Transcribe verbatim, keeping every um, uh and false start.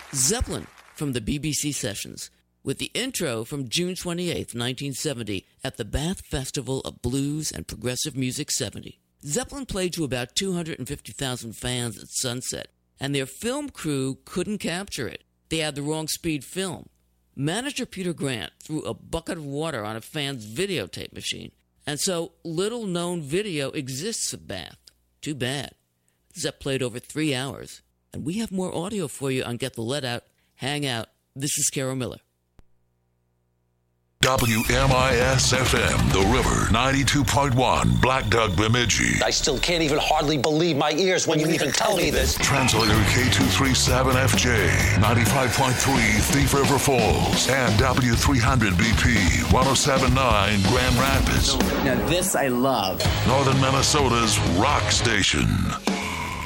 Zeppelin from the B B C Sessions, with the intro from June twenty-eighth, nineteen seventy, at the Bath Festival of Blues and Progressive Music seventy. Zeppelin played to about two hundred fifty thousand fans at sunset, and their film crew couldn't capture it. They had the wrong speed film. Manager Peter Grant threw a bucket of water on a fan's videotape machine, and so little-known video exists of Bath. Too bad. Zepp played over three hours, and we have more audio for you on Get the Lead Out. Hang out. This is Carol Miller. W M I S F M, The River, ninety-two point one, Black Duck, Bemidji. I still can't even hardly believe my ears when you even tell me this. Translator K two thirty-seven F J, ninety-five point three, Thief River Falls, and W three hundred B P, one oh seven point nine, Grand Rapids. Now this I love. Northern Minnesota's rock station.